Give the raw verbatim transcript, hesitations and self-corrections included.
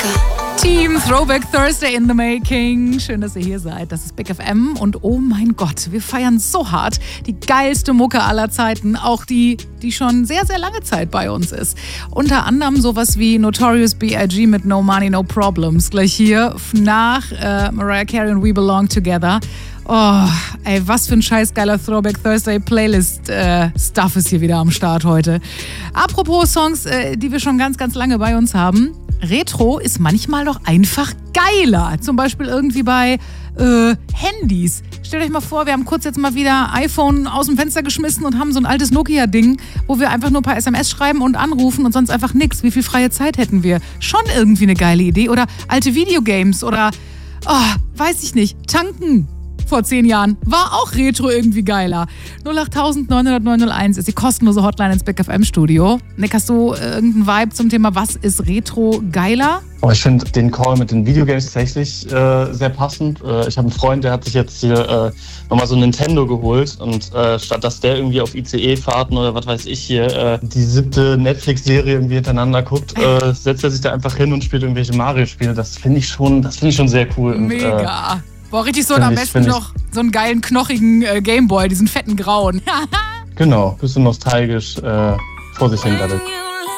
Team Throwback Thursday in the making. Schön, dass ihr hier seid. Das ist Big F M und oh mein Gott, wir feiern so hart die geilste Mucke aller Zeiten. Auch die, die schon sehr, sehr lange Zeit bei uns ist. Unter anderem sowas wie Notorious B I G mit No Money, No Problems. Gleich hier nach äh, Mariah Carey und We Belong Together. Oh, ey, was für ein scheiß geiler Throwback Thursday Playlist äh, Stuff ist hier wieder am Start heute. Apropos Songs, äh, die wir schon ganz, ganz lange bei uns haben. Retro ist manchmal doch einfach geiler. Zum Beispiel irgendwie bei äh, Handys. Stellt euch mal vor, wir haben kurz jetzt mal wieder iPhone aus dem Fenster geschmissen und haben so ein altes Nokia-Ding, wo wir einfach nur ein paar S M S schreiben und anrufen und sonst einfach nichts. Wie viel freie Zeit hätten wir? Schon irgendwie eine geile Idee. Oder alte Videogames oder, oh, weiß ich nicht, tanken. Vor zehn Jahren war auch Retro irgendwie geiler. null acht neun null null neun null eins ist die kostenlose Hotline ins Big F M Studio. Nick, hast du irgendeinen Vibe zum Thema, was ist Retro geiler? Oh, ich finde den Call mit den Videogames tatsächlich äh, sehr passend. Äh, ich habe einen Freund, der hat sich jetzt hier äh, nochmal so ein Nintendo geholt und äh, statt dass der irgendwie auf I C E-Fahrten oder was weiß ich hier äh, die siebte Netflix-Serie irgendwie hintereinander guckt, äh, setzt er sich da einfach hin und spielt irgendwelche Mario-Spiele. Das finde ich schon, das finde ich schon sehr cool. Mega. Und, äh, Boah, richtig so und am besten noch so einen geilen, knochigen äh, Gameboy, diesen fetten grauen. Genau, bisschen nostalgisch äh, vor sich hin.